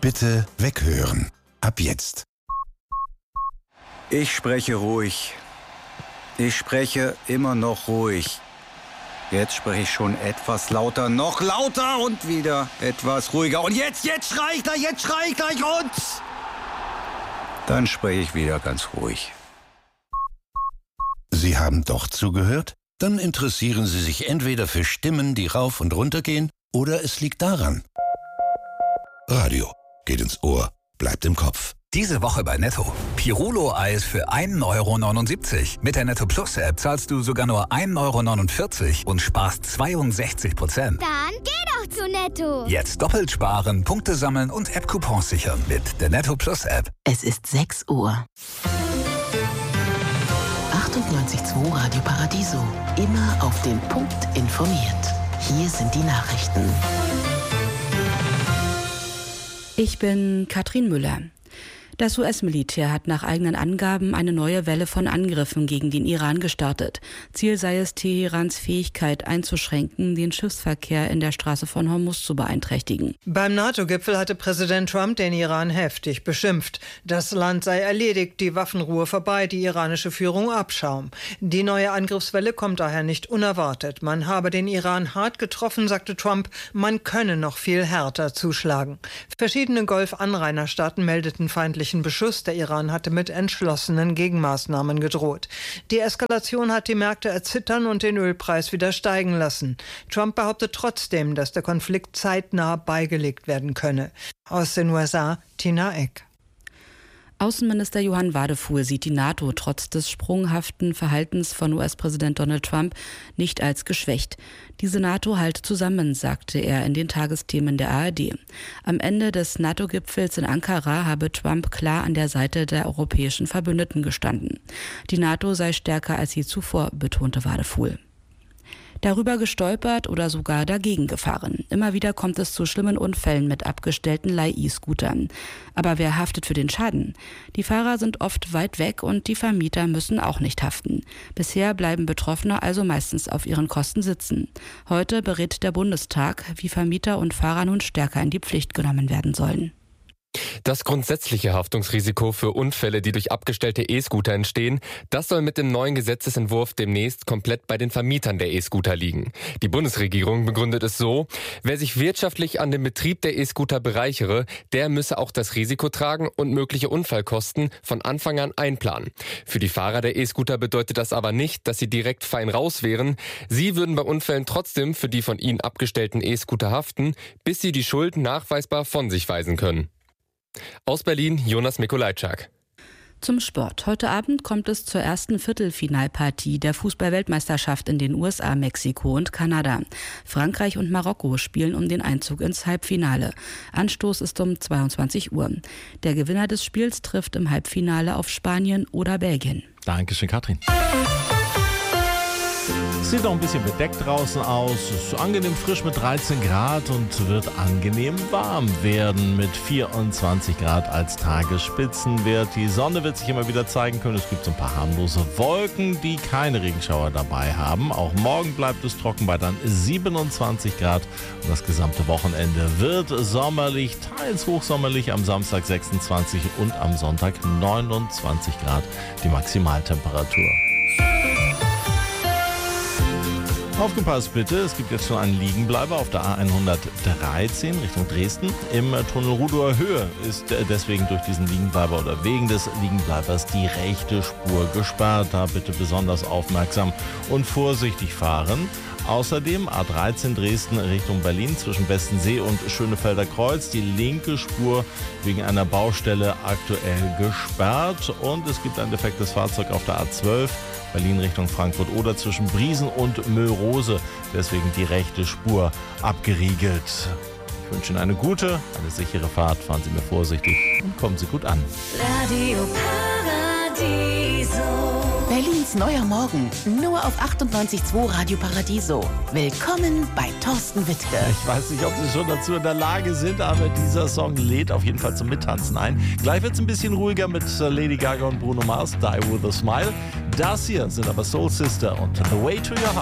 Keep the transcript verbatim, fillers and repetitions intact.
Bitte weghören. Ab jetzt. Ich spreche ruhig. Ich spreche immer noch ruhig. Jetzt spreche ich schon etwas lauter, noch lauter und wieder etwas ruhiger. Und jetzt, jetzt schrei ich gleich, jetzt schrei ich gleich und... Dann spreche ich wieder ganz ruhig. Sie haben doch zugehört? Dann interessieren Sie sich entweder für Stimmen, die rauf und runter gehen, oder es liegt daran. Radio geht ins Ohr, bleibt im Kopf. Diese Woche bei Netto. Pirulo-Eis für ein Euro neunundsiebzig. Mit der Netto Plus App zahlst du sogar nur ein Euro neunundvierzig und sparst zweiundsechzig Prozent. Dann geh doch zu Netto. Jetzt doppelt sparen, Punkte sammeln und App-Coupons sichern mit der Netto Plus App. Es ist sechs Uhr. achtundneunzig Komma zwei Radio Paradiso. Immer auf den Punkt informiert. Hier sind die Nachrichten. Ich bin Katrin Müller. Das U S-Militär hat nach eigenen Angaben eine neue Welle von Angriffen gegen den Iran gestartet. Ziel sei es, Teherans Fähigkeit einzuschränken, den Schiffsverkehr in der Straße von Hormuz zu beeinträchtigen. Beim NATO-Gipfel hatte Präsident Trump den Iran heftig beschimpft. Das Land sei erledigt, die Waffenruhe vorbei, die iranische Führung Abschaum. Die neue Angriffswelle kommt daher nicht unerwartet. Man habe den Iran hart getroffen, sagte Trump, man könne noch viel härter zuschlagen. Verschiedene Golf-Anrainerstaaten meldeten feindliche Beschuss. Der Iran hatte mit entschlossenen Gegenmaßnahmen gedroht. Die Eskalation hat die Märkte erzittern und den Ölpreis wieder steigen lassen. Trump behauptet trotzdem, dass der Konflikt zeitnah beigelegt werden könne. Aus den U S A, Tina Eck. Außenminister Johann Wadefuhl sieht die NATO trotz des sprunghaften Verhaltens von U S-Präsident Donald Trump nicht als geschwächt. Diese NATO halte zusammen, sagte er in den Tagesthemen der A R D. Am Ende des NATO-Gipfels in Ankara habe Trump klar an der Seite der europäischen Verbündeten gestanden. Die NATO sei stärker als je zuvor, betonte Wadefuhl. Darüber gestolpert oder sogar dagegen gefahren. Immer wieder kommt es zu schlimmen Unfällen mit abgestellten Leih-E-Scootern. Aber wer haftet für den Schaden? Die Fahrer sind oft weit weg und die Vermieter müssen auch nicht haften. Bisher bleiben Betroffene also meistens auf ihren Kosten sitzen. Heute berät der Bundestag, wie Vermieter und Fahrer nun stärker in die Pflicht genommen werden sollen. Das grundsätzliche Haftungsrisiko für Unfälle, die durch abgestellte E-Scooter entstehen, das soll mit dem neuen Gesetzesentwurf demnächst komplett bei den Vermietern der E-Scooter liegen. Die Bundesregierung begründet es so: Wer sich wirtschaftlich an dem Betrieb der E-Scooter bereichere, der müsse auch das Risiko tragen und mögliche Unfallkosten von Anfang an einplanen. Für die Fahrer der E-Scooter bedeutet das aber nicht, dass sie direkt fein raus wären. Sie würden bei Unfällen trotzdem für die von ihnen abgestellten E-Scooter haften, bis sie die Schuld nachweisbar von sich weisen können. Aus Berlin, Jonas Mikolajczak. Zum Sport. Heute Abend kommt es zur ersten Viertelfinalpartie der Fußball-Weltmeisterschaft in den U S A, Mexiko und Kanada. Frankreich und Marokko spielen um den Einzug ins Halbfinale. Anstoß ist um zweiundzwanzig Uhr. Der Gewinner des Spiels trifft im Halbfinale auf Spanien oder Belgien. Dankeschön, Katrin. Sieht noch ein bisschen bedeckt draußen aus, ist angenehm frisch mit dreizehn Grad und wird angenehm warm werden mit vierundzwanzig Grad als Tagesspitzenwert. Die Sonne wird sich immer wieder zeigen können. Es gibt so ein paar harmlose Wolken, die keine Regenschauer dabei haben. Auch morgen bleibt es trocken bei dann siebenundzwanzig Grad und das gesamte Wochenende wird sommerlich, teils hochsommerlich, am Samstag sechsundzwanzig und am Sonntag neunundzwanzig Grad die Maximaltemperatur. Aufgepasst bitte, es gibt jetzt schon einen Liegenbleiber auf der A hundertdreizehn Richtung Dresden. Im Tunnel Rudower Höhe ist deswegen durch diesen Liegenbleiber oder wegen des Liegenbleibers die rechte Spur gesperrt. Da bitte besonders aufmerksam und vorsichtig fahren. Außerdem A dreizehn Dresden Richtung Berlin zwischen Bestensee und Schönefelder Kreuz. Die linke Spur wegen einer Baustelle aktuell gesperrt. Und es gibt ein defektes Fahrzeug auf der A zwölf Berlin Richtung Frankfurt oder zwischen Briesen und Müllrose. Deswegen die rechte Spur abgeriegelt. Ich wünsche Ihnen eine gute, eine sichere Fahrt. Fahren Sie mir vorsichtig und kommen Sie gut an. Radio Paradiso. Berlins neuer Morgen, nur auf achtundneunzig Komma zwei Radio Paradiso. Willkommen bei Thorsten Wittke. Ich weiß nicht, ob Sie schon dazu in der Lage sind, aber dieser Song lädt auf jeden Fall zum Mittanzen ein. Gleich wird es ein bisschen ruhiger mit Lady Gaga und Bruno Mars, Die With A Smile. Das hier sind aber Soul Sister und The Way To Your Heart.